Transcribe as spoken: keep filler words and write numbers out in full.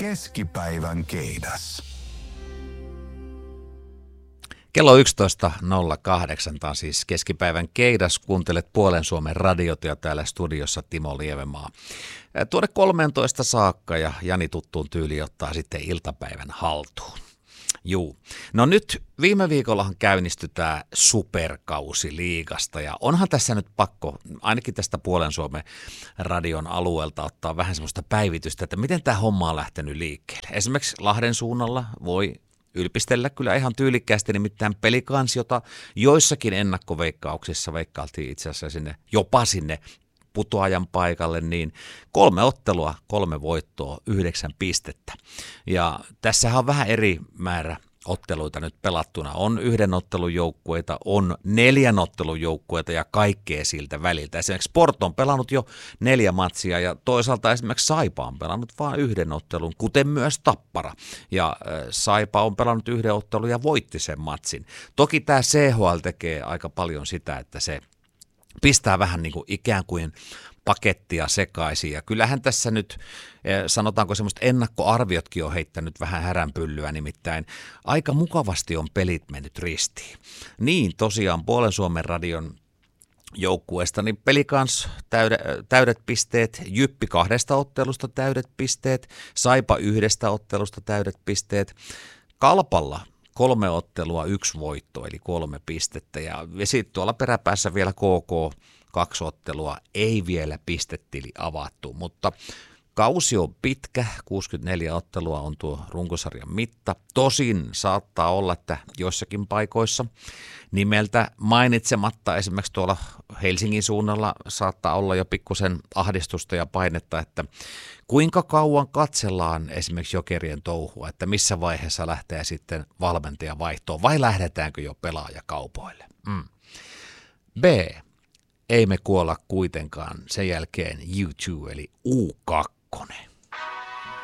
Keskipäivän keidas. Kello yksitoista nolla kahdeksan, tämä on siis keskipäivän keidas. Kuuntelet Puolen Suomen radiota ja täällä studiossa Timo Lievemaa. Tuonne kolmeentoista saakka ja Jani tuttuun tyyliin ottaa sitten iltapäivän haltuun. Juu. No nyt viime viikollahan käynnistyi tämä superkausi liigasta ja onhan tässä nyt pakko, ainakin tästä Puolen Suomen radion alueelta ottaa vähän semmoista päivitystä, että miten tämä homma on lähtenyt liikkeelle. Esimerkiksi Lahden suunnalla voi ylpistellä kyllä ihan tyylikkäästi, nimittäin Pelicans, jota joissakin ennakkoveikkauksissa veikkailtiin itse asiassa sinne, jopa sinne putoajan paikalle, niin kolme ottelua, kolme voittoa, yhdeksän pistettä. Ja tässähän on vähän eri määrä otteluita nyt pelattuna. On yhden ottelun joukkueita, on neljän ottelun joukkueita ja kaikkea siltä väliltä. Esimerkiksi Sport on pelannut jo neljä matsia ja toisaalta esimerkiksi Saipa on pelannut vain yhden ottelun, kuten myös Tappara. Ja äh, Saipa on pelannut yhden ottelun ja voitti sen matsin. Toki tämä C H L tekee aika paljon sitä, että se pistää vähän niin kuin ikään kuin pakettia sekaisin. Ja kyllähän tässä nyt, sanotaanko semmoista ennakkoarviotkin on heittänyt vähän häränpyllyä, nimittäin aika mukavasti on pelit mennyt ristiin. Niin tosiaan Puolen Suomen radion joukkueesta, niin Pelicans täydet, täydet pisteet, Jyppi kahdesta ottelusta täydet pisteet, Saipa yhdestä ottelusta täydet pisteet, Kalpalla kolme ottelua, yksi voitto, eli kolme pistettä. Ja sitten tuolla peräpäässä vielä K K, kaksi ottelua, ei vielä pistetili avattu, mutta kausi on pitkä, kuusikymmentäneljä ottelua on tuo runkosarjan mitta. Tosin saattaa olla, että joissakin paikoissa nimeltä mainitsematta, esimerkiksi tuolla Helsingin suunnalla saattaa olla jo pikkusen ahdistusta ja painetta, että kuinka kauan katsellaan esimerkiksi Jokerien touhua, että missä vaiheessa lähtee sitten valmentaja vaihtoon vai lähdetäänkö jo pelaajakaupoille. Mm. B. Ei me kuolla kuitenkaan sen jälkeen U kaksi eli U kaksi.